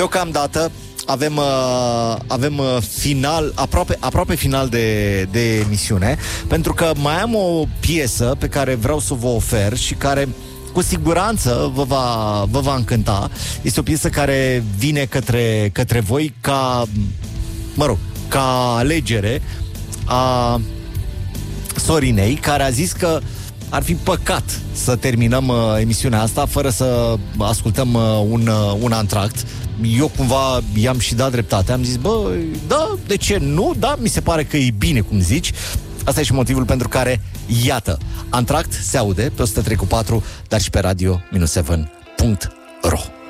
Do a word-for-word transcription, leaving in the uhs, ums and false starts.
deocamdată avem, uh, avem uh, final, aproape, aproape final de, de emisiune, pentru că mai am o piesă pe care vreau să vă ofer și care cu siguranță vă va, vă va încânta. Este o piesă care vine către, către voi ca, mă rog, ca alegere a Sorinei, care a zis că ar fi păcat să terminăm uh, emisiunea asta fără să ascultăm uh, un, uh, un antract. Eu cumva i-am și dat dreptate. Am zis, bă, da, de ce nu? Da, mi se pare că e bine, cum zici. Asta e și motivul pentru care, iată, Antract se aude pe o sută trei cu patru, dar și pe radio șapte punct ro.